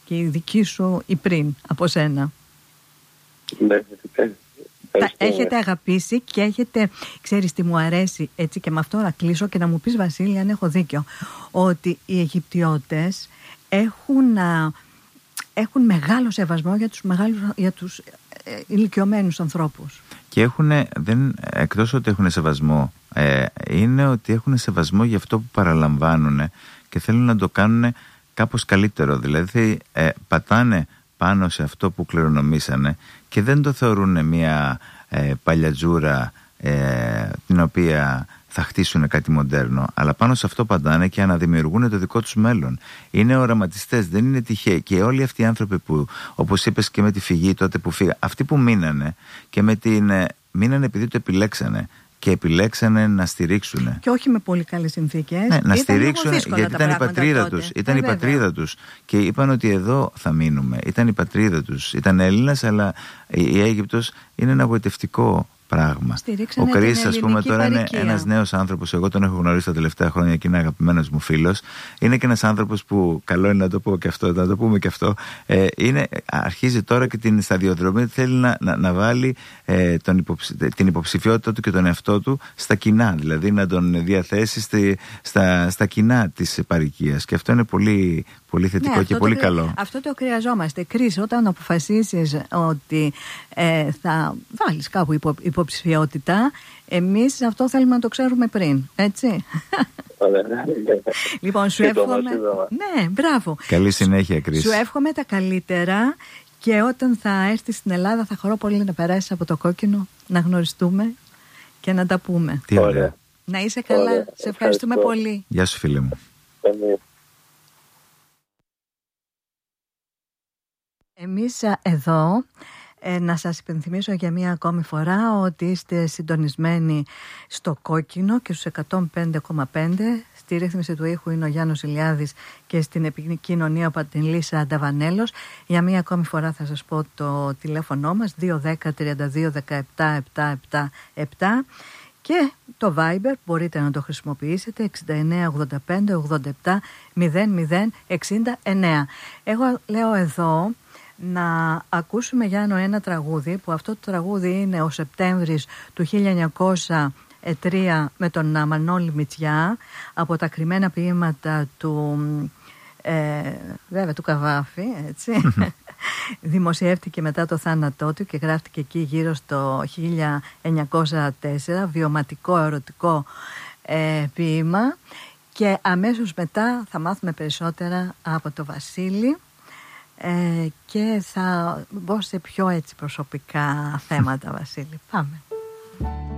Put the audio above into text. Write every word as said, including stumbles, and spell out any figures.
και η δική σου ή πριν από σένα. Ναι, τα έχετε αγαπήσει και έχετε, ξέρεις τι μου αρέσει, έτσι, και με αυτό να κλείσω και να μου πεις, Βασίλη, αν έχω δίκιο, ότι οι Αιγυπτιώτες έχουν, α, έχουν μεγάλο σεβασμό για τους, μεγάλους, για τους ε, ηλικιωμένους ανθρώπους. Και έχουν, δεν, εκτός ότι έχουν σεβασμό, ε, είναι ότι έχουν σεβασμό για αυτό που παραλαμβάνουν και θέλουν να το κάνουν κάπως καλύτερο. Δηλαδή ε, πατάνε πάνω σε αυτό που κληρονομήσανε και δεν το θεωρούν μια ε, παλιατζούρα ε, την οποία θα χτίσουν κάτι μοντέρνο, αλλά πάνω σε αυτό πατάνε και αναδημιουργούν το δικό τους μέλλον. Είναι οραματιστές, δεν είναι τυχαίοι. Και όλοι αυτοί οι άνθρωποι που, όπως είπες και με τη φυγή τότε που φύγα, αυτοί που μείνανε και με την, ε, μείνανε επειδή το επιλέξανε και επιλέξανε να στηρίξουν. Και όχι με πολύ καλές συνθήκες. Ναι, να στηρίξουν, γιατί ήταν η πατρίδα τους. Ήταν ε, η πατρίδα τους. Και είπαν ότι εδώ θα μείνουμε. Ήταν η πατρίδα τους. Ήταν Έλληνας, αλλά η Αίγυπτος είναι ένα γοητευτικό πράγμα. Στηρίξανε ο Κρίς, ας πούμε, τώρα παροικία. Είναι ένας νέος άνθρωπος. Εγώ τον έχω γνωρίσει τα τελευταία χρόνια και είναι αγαπημένος μου φίλος. Είναι και ένας άνθρωπος που, καλό είναι να το πω και αυτό, να το πούμε και αυτό, ε, είναι, αρχίζει τώρα και την σταδιοδρομή, θέλει να, να, να βάλει ε, τον υποψη, την υποψηφιότητα του και τον εαυτό του στα κοινά. Δηλαδή να τον διαθέσει στη, στα, στα κοινά της παροικίας. Και αυτό είναι πολύ, πολύ θετικό, ναι, και πολύ το, καλό. Αυτό το χρειαζόμαστε. Κρίς, όταν αποφασίσεις ότι ε, θα βάλεις κάπου υπο, υποψηφιότητα, εμείς αυτό θέλουμε να το ξέρουμε πριν, έτσι. Λοιπόν, σου εύχομαι. Ναι, μπράβο. Καλή συνέχεια, Κρίς. Σου εύχομαι τα καλύτερα και όταν θα έρθεις στην Ελλάδα θα χαρώ πολύ να περάσεις από το Κόκκινο, να γνωριστούμε και να τα πούμε. Τι ωραία. Να είσαι καλά. Ωραία. Σε ευχαριστούμε Ευχαριστώ. πολύ. Γεια σου, φίλε μου. Εμείς εδώ ε, να σας υπενθυμίσω για μία ακόμη φορά ότι είστε συντονισμένοι στο Κόκκινο και στους εκατόν πέντε κόμμα πέντε. Στη ρύθμιση του ήχου είναι ο Γιάννος Ηλιάδης και στην επικοινωνία από την Λίσσα Ανταβανέλος. Για μία ακόμη φορά θα σας πω το τηλέφωνο μας δύο δέκα τριάντα δύο δεκαεπτά επτά επτά επτά και το Viber μπορείτε να το χρησιμοποιήσετε εξήντα εννέα ογδόντα πέντε ογδόντα επτά μηδέν μηδέν εξήντα εννέα. Εγώ λέω εδώ να ακούσουμε, Γιάννο, ένα τραγούδι που αυτό το τραγούδι είναι ο Σεπτέμβρης του χίλια εννιακόσια τρία με τον Μανώλη Μητσιά από τα κρυμμένα ποίηματα του ε, βέβαια του Καβάφη, έτσι. Δημοσιεύτηκε μετά το θάνατό του και γράφτηκε εκεί γύρω στο χίλια εννιακόσια τέσσερα, βιωματικό ερωτικό ε, ποίημα, και αμέσως μετά θα μάθουμε περισσότερα από το Βασίλη ε, και θα μπω σε πιο έτσι προσωπικά θέματα, Βασίλη. Πάμε.